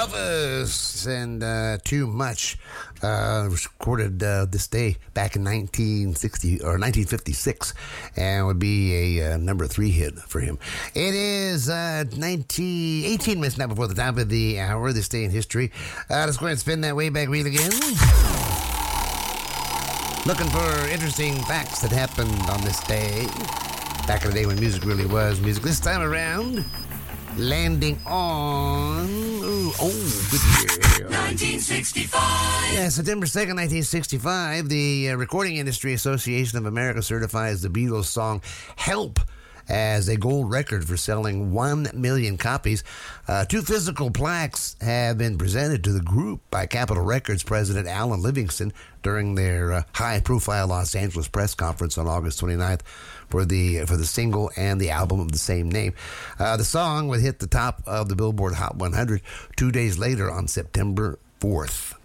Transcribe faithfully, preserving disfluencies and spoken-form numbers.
Elvis and uh, Too Much uh, was recorded uh, this day back in nineteen sixty or nineteen fifty-six, and would be a uh, number three hit for him. It is uh, nineteen, eighteen minutes now before the top of the hour. This day in history. Uh, let's go ahead and spin that Wayback Wheel again. Looking for interesting facts that happened on this day. Back in the day when music really was music. This time around, landing on... Ooh, oh, good year. nineteen sixty-five. Yeah, September second, nineteen sixty-five, the uh, Recording Industry Association of America certifies the Beatles song Help as a gold record for selling one million copies. Uh, two physical plaques have been presented to the group by Capitol Records President Alan Livingston during their uh, high-profile Los Angeles press conference on August twenty-ninth for the for the single and the album of the same name. Uh, the song would hit the top of the Billboard Hot one hundred two days later on September fourth.